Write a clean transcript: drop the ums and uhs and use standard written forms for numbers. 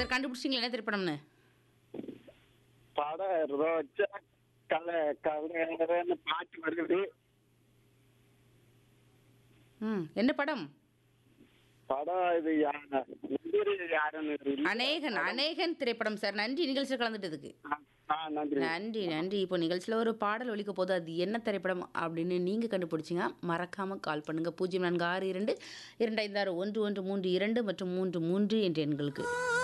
Sir கண்டுபிடிச்சிங்களா என்ன திரைப்படம்னு? படம் ரோஜா கலன்னு பாட்டு வருது. என்ன படம்? படம் இது யாருன்னு அநேகன் அநேகன் திரைப்படம் சார். நன்றி நிகழ்ச்சியில் கலந்துட்டதுக்கு. நன்றி. நன்றி நன்றி. இப்போ நிகழ்ச்சியில் ஒரு பாடல் ஒலிக்க போது அது என்ன திரைப்படம் அப்படின்னு நீங்கள் கண்டுபிடிச்சிங்க மறக்காமல் கால் பண்ணுங்கள் 0462 2561 113 2 மற்றும் 33 என்ற எண்களுக்கு.